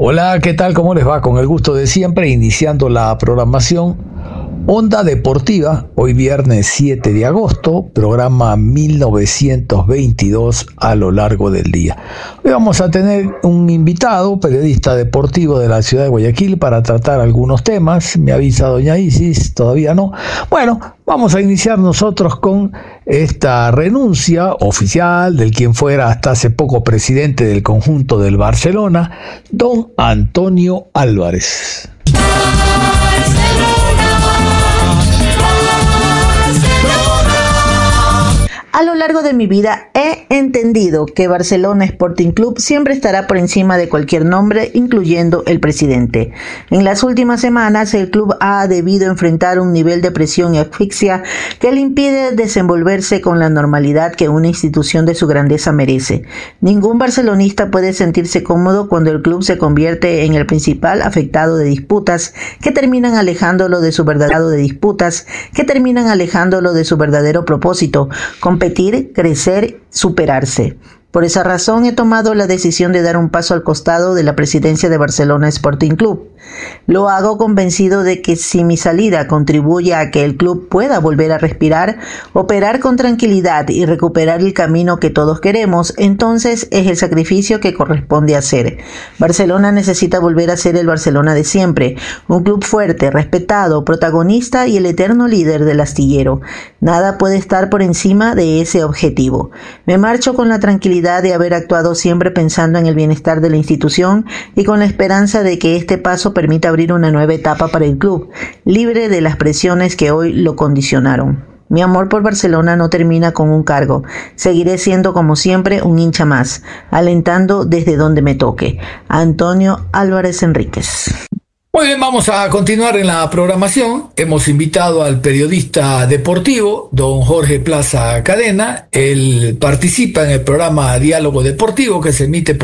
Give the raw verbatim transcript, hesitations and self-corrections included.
Hola, ¿qué tal? ¿Cómo les va? Con el gusto de siempre, iniciando la programación Onda Deportiva, hoy viernes siete de agosto, programa mil novecientos veintidós a lo largo del día. Hoy vamos a tener un invitado, periodista deportivo de la ciudad de Guayaquil, para tratar algunos temas. Me avisa doña Isis, todavía no. Bueno, vamos a iniciar nosotros con esta renuncia oficial del quien fuera hasta hace poco presidente del conjunto del Barcelona, don Antonio Álvarez. A lo largo de mi vida he entendido que Barcelona Sporting Club siempre estará por encima de cualquier nombre, incluyendo el presidente. En las últimas semanas, el club ha debido enfrentar un nivel de presión y asfixia que le impide desenvolverse con la normalidad que una institución de su grandeza merece. Ningún barcelonista puede sentirse cómodo cuando el club se convierte en el principal afectado de disputas que terminan alejándolo de su verdadero de disputas que terminan alejándolo de su verdadero propósito, competir, crecer, superarse. Por esa razón he tomado la decisión de dar un paso al costado de la presidencia de Barcelona Sporting Club. Lo hago convencido de que si mi salida contribuye a que el club pueda volver a respirar, operar con tranquilidad y recuperar el camino que todos queremos, entonces es el sacrificio que corresponde hacer. Barcelona necesita volver a ser el Barcelona de siempre, un club fuerte, respetado, protagonista y el eterno líder del astillero. Nada puede estar por encima de ese objetivo. Me marcho con la tranquilidad de haber actuado siempre pensando en el bienestar de la institución y con la esperanza de que este paso permita abrir una nueva etapa para el club, libre de las presiones que hoy lo condicionaron. Mi amor por Barcelona no termina con un cargo. Seguiré siendo como siempre un hincha más, alentando desde donde me toque. Antonio Álvarez Enríquez. Muy bien, vamos a continuar en la programación. Hemos invitado al periodista deportivo, don Jorge Plaza Cadena. Él participa en el programa Diálogo Deportivo, que se emite por